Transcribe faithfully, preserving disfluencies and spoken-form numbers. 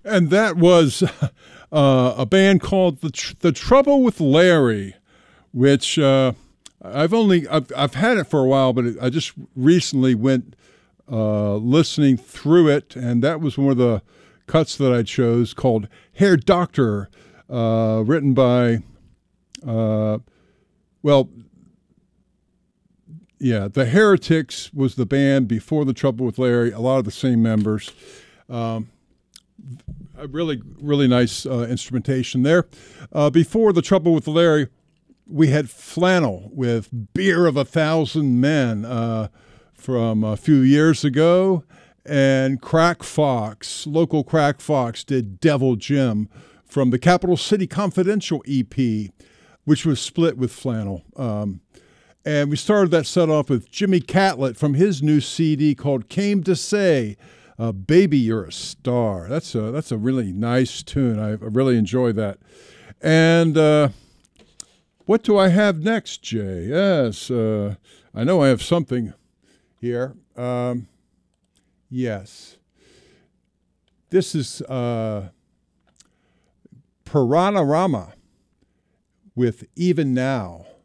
And that was uh, a band called the Tr- the Trouble with Larry, which uh, I've only I've I've had it for a while, but it, I just recently went uh, listening through it, and that was one of the cuts that I chose called "Hair Doctor," uh, written by uh, well. Yeah, the Heretics was the band before the Trouble with Larry. A lot of the same members. Um, a really, really nice uh, instrumentation there. Uh, before the Trouble with Larry, we had Flannel with Beer of a Thousand Men uh, from a few years ago. And Crack Fox, local Crack Fox, did Devil Jim from the Capital City Confidential E P, which was split with Flannel. Um, And we started that set off with Jimmy Catlett from his new C D called Came to Say, uh, Baby, You're a Star. That's a, that's a really nice tune. I, I really enjoy that. And uh, what do I have next, Jay? Yes, uh, I know I have something here. Um, yes. This is uh, Piranarama with Even Now.